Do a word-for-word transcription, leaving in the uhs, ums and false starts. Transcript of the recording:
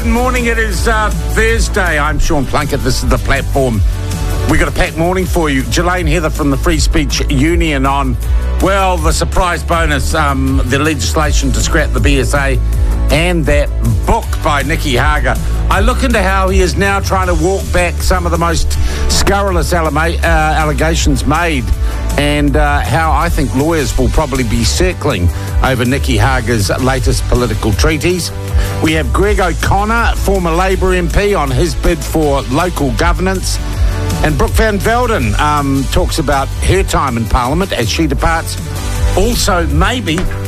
Good morning. It is uh, Thursday. I'm Sean Plunkett. This is The Platform. We got a packed morning for you. Jelaine Heather from the Free Speech Union on, well, the surprise bonus, um, the legislation to scrap the B S A, and that book by Nicky Hager. I look into how he is now trying to walk back some of the most scurrilous alama- uh, allegations made, and uh, how I think lawyers will probably be circling over Nicky Hager's latest political treaties. We have Greg O'Connor, former Labour M P, on his bid for local governance. And Brooke Van Velden um, talks about her time in Parliament as she departs. Also, maybe